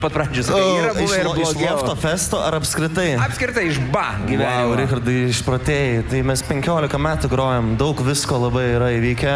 pat pradžių sakai, yra buvę ir blogiau. Iš Lofto festo ar apskritai? Apskritai iš gyvenimo. Wow, Richardai, išprotėjai. Tai mes 15 metų grojam, daug visko labai yra įvykę.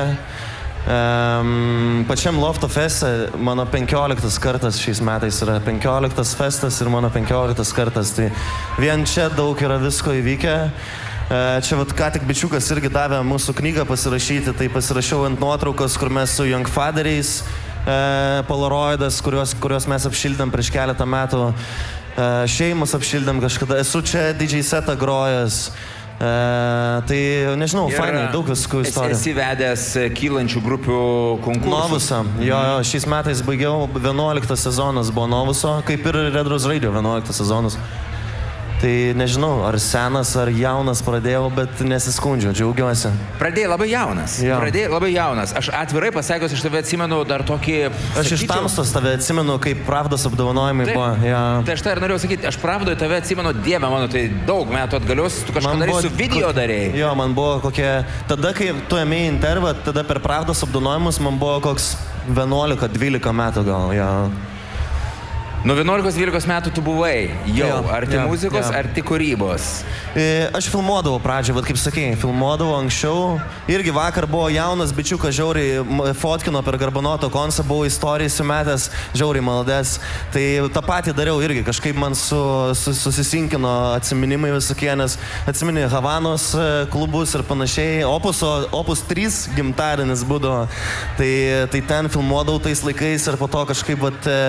Pačiam Lofto feste mano 15 kartas šiais metais yra 15 festas ir mano 15 kartas. Tai vien čia daug yra visko įvykę. Čia vat ką tik bičiukas irgi davė mūsų knygą pasirašyti, tai pasirašiau ant nuotraukos, kur mes su Young Faderiais, Polaroidas, kuriuos mes apšildėm prieš keletą metų, šeimus apšildėm kažkada, esu čia DJ setą grojęs, tai nežinau, fainai, daug viskų istorijų. Esi vedęs kylančių grupių konkursų. Novusą, jo, šiais metais baigiau 11 sezonas buvo Novuso, kaip ir Red Rose Radio 11 sezonas. Tai nežinau, ar senas, ar jaunas pradėjau, bet nesiskundžiu, džiaugiuosi. Pradėjai labai jaunas. Ja. Pradėjai labai jaunas. Aš atvirai pasakius, aš tave atsimenu dar tokį... Aš iš Tamstos tave atsimenu, kaip Pravdos apdovanojimai buvo. Ja. Tai aš tai ir norėjau sakyti, aš Pravdoje tave atsimenu, dieve mano, tai daug metų atgalios, tu kažką darei su video darėjai. Jo, man buvo kokie... Tada, kai tu ėmėjai intervą, tada per Pravdos apdovanojimus man buvo koks 11-12 metų gal, ja. Nuo 11-12 metų tu buvai jau arti muzikos, arti kūrybos. Aš filmuodavau pradžią, kaip sakei, filmuodavau anksčiau. Irgi vakar buvo jaunas bičiukas, žiauriai fotkino per Garbanoto koncą, buvau istorijas sumetęs, žiauriai maladės. Tai tą patį dariau irgi, kažkaip man susisinkino atsiminimai visokie, nes atsimeni Havanos klubus ir panašiai. Opus 3 gimtadienis būdavo. Tai ten filmuodavau tais laikais ir po to kažkaip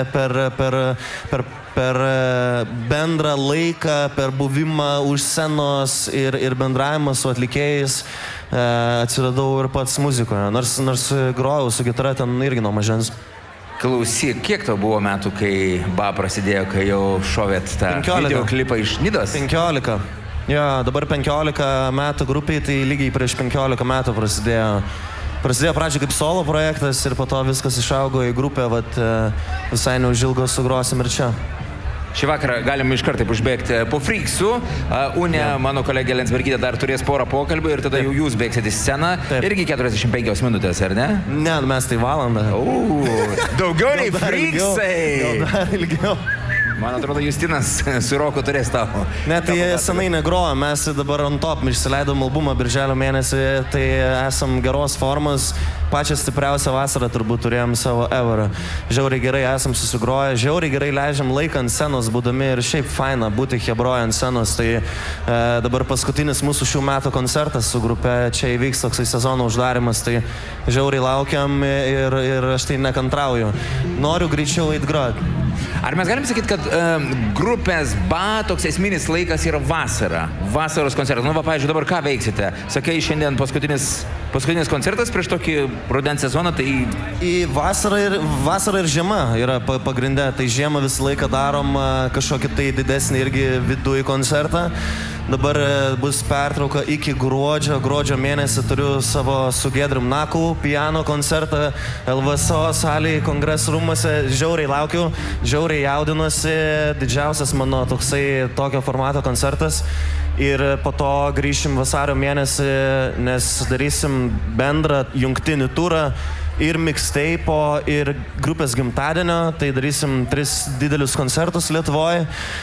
per bendrą laiką, per buvimą už scenos ir bendravimą su atlikėjais atsiradau ir pats muzikoje. Nors grojau su gitara ten irgi nuo mažens. Klausyk, kiek tau buvo metų, kai prasidėjo, kai jau šovėt tą videoklipą iš Nidos? 15. Jo, dabar 15 metų grupiai, tai lygiai prieš 15 metų Prasidėjo pradžiai kaip solo projektas ir po to viskas išaugo į grupę, visai neužilgo sugrosim ir čia. Šį vakarą galim iš karto užbėgti po Freaksų. Unė, mano kolegė Lensbergytė dar turės porą pokalbių ir tada jau jūs bėgsit į sceną. Irgi 45 minutės, ar ne? Ne, mes tai valandą. Daugiau nei Freaksai! Gal dar ilgiau. Man atrodo, Justinas su Roku turės tavo. Ne, tai senai negrojo, mes dabar on top išsileidom albumą birželio mėnesį, tai esam geros formos, pačią stipriausią vasarą turbūt turėjom savo ever. Žiauriai gerai esam susigroję, žiauriai gerai leidžiam laiką ant scenos būdami ir šiaip faina būti Hebroje ant scenos, tai dabar paskutinis mūsų šių metų koncertas su grupe, čia įvyks toksai sezono uždarimas, tai žiauriai laukiam ir aš tai nekantrauju. Noriu greičiau eit grot. Ar mes galim sakyti, kad grupės toks esminis laikas yra vasara, vasaros koncertas? Nu, pavyzdžiui, dabar ką veiksite? Sakai, šiandien paskutinis koncertas prieš tokį rudens sezoną, tai... Į vasarą ir žiema yra pagrindė, tai žiemą visą laiką darom kažkokį tai didesnį irgi vidų į koncertą. Dabar bus pertrauka iki gruodžio mėnesį turiu savo su Giedrium Naku piano koncertą LVSO salėje, kongresų rūmuose, žiauriai laukiu, žiauriai jaudinuosi, didžiausias mano toksai tokio formato koncertas ir po to grįšim vasario mėnesį, nes darysim bendrą jungtinį turą ir mixtape'o, ir grupės gimtadienio, tai darysim 3 didelius koncertus Lietuvoje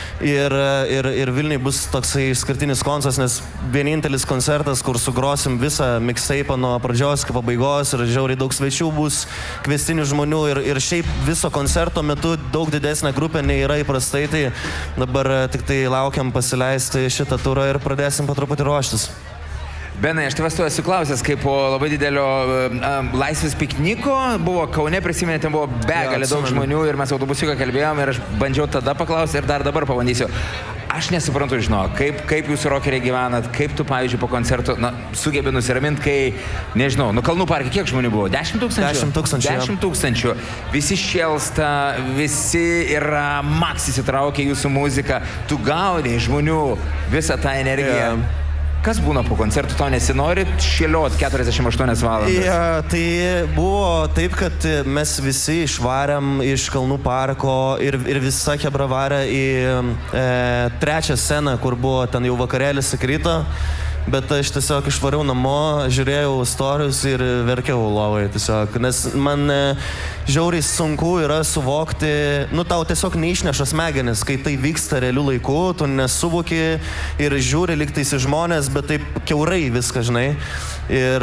ir Vilniui bus toksai išskirtinis koncas, nes vienintelis koncertas, kur sugrosim visą mixtape'ą nuo pradžios iki pabaigos ir žiauriai daug svečių bus, kviestinių žmonių ir šiaip viso koncerto metu daug didesnė grupė nei yra įprastai, tai dabar tik tai laukiam pasileisti šitą turą ir pradėsim po truputį ruoštis. Benai, aš tavęs tu esu klausęs, kaip po labai didelio laisvės pikniko buvo Kaune, prisiminė, ten buvo begalė daug žmonių ir mes autobusiuką kalbėjom ir aš bandžiau tada paklausti ir dar dabar pabandysiu. Aš nesuprantu, kaip jūs rokeriai gyvenat, kaip tu, pavyzdžiui, po koncerto sugebi nusiraminti, kai, nežinau, Kalnų parke kiek žmonių buvo? 10 000? 10 000. Visi šėlsta, visi yra maks įsitraukia jūsų muziką, tu gauni žmonių visą tą energiją. Kas būna po koncertų, to nesinori šėliot 48 valandas? Ja, tai buvo taip, kad mes visi išvarėm iš Kalnų parko ir visa chebra varė į 3 sceną, kur buvo ten jau vakarėlis įkrito. bet aš tiesiog išvariau namo, žiūrėjau storius ir verkiau lovai tiesiog, nes man žiauriai sunku yra suvokti, tau tiesiog neišneša smegenis, kai tai vyksta realiu laiku, tu nesuvoki ir žiūri lygtais į žmonės, bet taip kiaurai viską, žinai. Ir